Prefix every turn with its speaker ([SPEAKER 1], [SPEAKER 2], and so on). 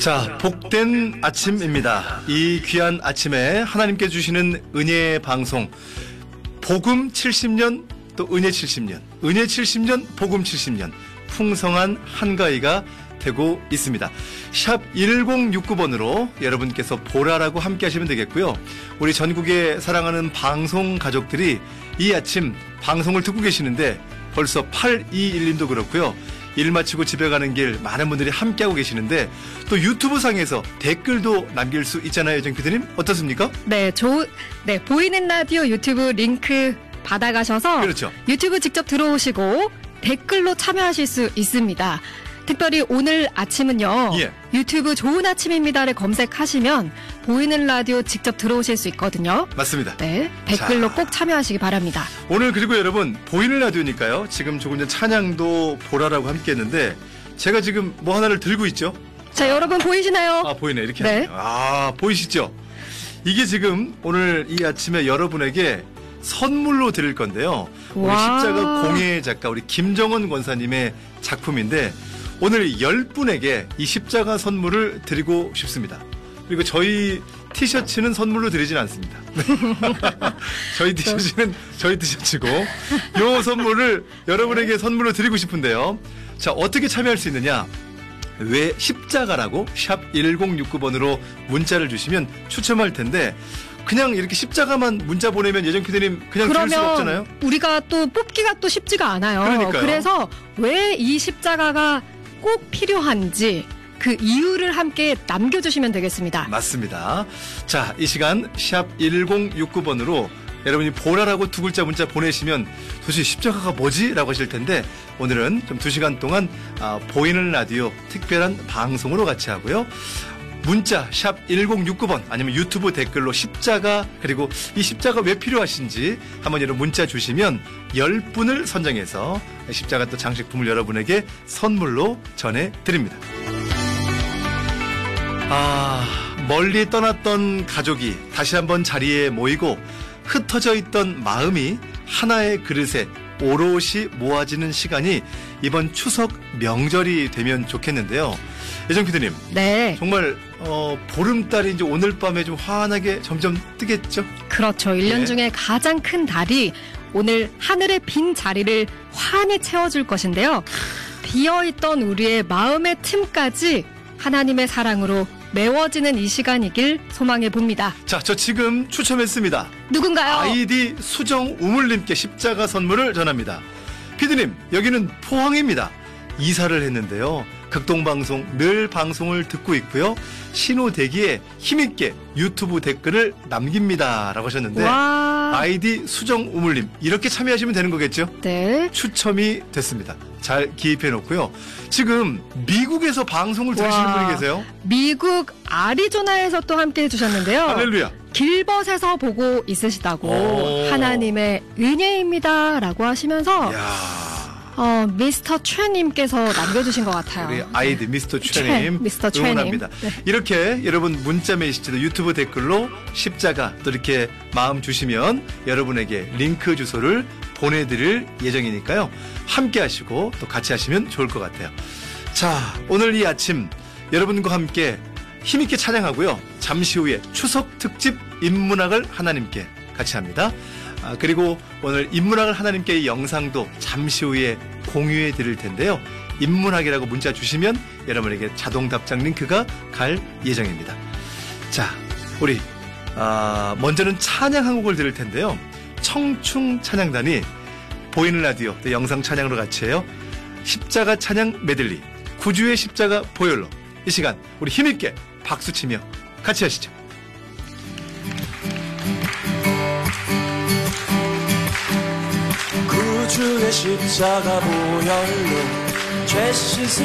[SPEAKER 1] 자, 복된 아침입니다. 이 귀한 아침에 하나님께 주시는 은혜의 방송, 복음 70년 또 은혜 70년, 은혜 70년, 복음 70년, 풍성한 한가위가 되고 있습니다. 샵 1069번으로 여러분께서 보라라고 함께 하시면 되겠고요. 우리 전국에 사랑하는 방송 가족들이 이 아침 방송을 듣고 계시는데 벌써 821님도 그렇고요. 일 마치고 집에 가는 길 많은 분들이 함께하고 계시는데 또 유튜브 상에서 댓글도 남길 수 있잖아요. 정 PD님 어떻습니까?
[SPEAKER 2] 네, 보이는 라디오 유튜브 링크 받아가셔서
[SPEAKER 1] 그렇죠.
[SPEAKER 2] 유튜브 직접 들어오시고 댓글로 참여하실 수 있습니다. 특별히 오늘 아침은요.
[SPEAKER 1] 예.
[SPEAKER 2] 유튜브 좋은 아침입니다를 검색하시면 보이는 라디오 직접 들어오실 수 있거든요.
[SPEAKER 1] 맞습니다.
[SPEAKER 2] 네, 댓글로 꼭 참여하시기 바랍니다.
[SPEAKER 1] 오늘 그리고 여러분 보이는 라디오니까요. 지금 조금 전 찬양도 보라라고 함께 했는데 제가 지금 뭐 하나를 들고 있죠.
[SPEAKER 2] 자, 여러분 보이시나요?
[SPEAKER 1] 아, 보이네. 이렇게
[SPEAKER 2] 네.
[SPEAKER 1] 하네요. 아, 보이시죠? 이게 지금 오늘 이 아침에 여러분에게 선물로 드릴 건데요. 우리
[SPEAKER 2] 와.
[SPEAKER 1] 십자가 공예 작가 우리 김정원 권사님의 작품인데 오늘 10분에게 이 십자가 선물을 드리고 싶습니다. 그리고 저희 티셔츠는 선물로 드리진 않습니다. 저희 티셔츠는 저희 티셔츠고 이 선물을 여러분에게 선물로 드리고 싶은데요. 자, 어떻게 참여할 수 있느냐? 왜 십자가라고 샵 1069번으로 문자를 주시면 추첨할 텐데 그냥 이렇게 십자가만 문자 보내면 예정 PD님 그냥 줄 수가 없잖아요.
[SPEAKER 2] 우리가 또 뽑기가 또 쉽지가 않아요.
[SPEAKER 1] 그러니까요.
[SPEAKER 2] 그래서 왜 이 십자가가 꼭 필요한지 그 이유를 함께 남겨주시면 되겠습니다.
[SPEAKER 1] 맞습니다. 자, 이 시간 샵 1069번으로 여러분이 보라라고 두 글자 문자 보내시면 도대체 십자가가 뭐지? 라고 하실 텐데 오늘은 좀 2시간 동안 보이는 라디오 특별한 방송으로 같이 하고요. 문자 샵 1069번 아니면 유튜브 댓글로 십자가 그리고 이 십자가 왜 필요하신지 한번 여러분 문자 주시면 10분을 선정해서 십자가 또 장식품을 여러분에게 선물로 전해드립니다. 멀리 떠났던 가족이 다시 한번 자리에 모이고 흩어져 있던 마음이 하나의 그릇에 오롯이 모아지는 시간이 이번 추석 명절이 되면 좋겠는데요. 예정 PD님.
[SPEAKER 2] 네.
[SPEAKER 1] 정말 보름달이 이제 오늘 밤에 좀 환하게 점점 뜨겠죠?
[SPEAKER 2] 그렇죠. 1년
[SPEAKER 1] 네.
[SPEAKER 2] 중에 가장 큰 달이 오늘 하늘의 빈 자리를 환히 채워줄 것인데요. 비어있던 우리의 마음의 틈까지 하나님의 사랑으로 메워지는 이 시간이길 소망해 봅니다.
[SPEAKER 1] 자, 저 지금 추첨했습니다.
[SPEAKER 2] 누군가요?
[SPEAKER 1] 아이디 수정우물님께 십자가 선물을 전합니다. PD님, 여기는 포항입니다. 이사를 했는데요. 극동방송 늘 방송을 듣고 있고요. 신호대기에 힘있게 유튜브 댓글을 남깁니다. 라고 하셨는데
[SPEAKER 2] 와.
[SPEAKER 1] 아이디 수정우물님 이렇게 참여하시면 되는 거겠죠?
[SPEAKER 2] 네.
[SPEAKER 1] 추첨이 됐습니다. 잘 기입해 놓고요. 지금 미국에서 방송을 들으시는
[SPEAKER 2] 와.
[SPEAKER 1] 분이 계세요.
[SPEAKER 2] 미국 아리조나에서 또 함께 해주셨는데요.
[SPEAKER 1] 할렐루야.
[SPEAKER 2] 길벗에서 보고 있으시다고
[SPEAKER 1] 오.
[SPEAKER 2] 하나님의 은혜입니다 라고 하시면서
[SPEAKER 1] 야.
[SPEAKER 2] 미스터 최님께서 남겨주신 것 같아요.
[SPEAKER 1] 우리 아이디 미스터 최님
[SPEAKER 2] 미스터 최님.
[SPEAKER 1] 응원합니다.
[SPEAKER 2] 네.
[SPEAKER 1] 이렇게 여러분 문자 메시지도 유튜브 댓글로 십자가 또 이렇게 마음 주시면 여러분에게 링크 주소를 보내드릴 예정이니까요. 함께 하시고 또 같이 하시면 좋을 것 같아요. 자, 오늘 이 아침 여러분과 함께 힘있게 찬양하고요. 잠시 후에 추석 특집 인문학을 하나님께 같이 합니다. 그리고 오늘 인문학을 하나님께 이 영상도 잠시 후에 공유해 드릴 텐데요. 인문학이라고 문자 주시면 여러분에게 자동 답장 링크가 갈 예정입니다. 자, 우리 먼저는 찬양 한 곡을 들을 텐데요. 청충 찬양단이 보이는 라디오 또 영상 찬양으로 같이 해요. 십자가 찬양 메들리 구주의 십자가 보혈로 이 시간 우리 힘있게 박수치며 같이 하시죠.
[SPEAKER 3] 구주의 십자가 보혈로 죄 씻음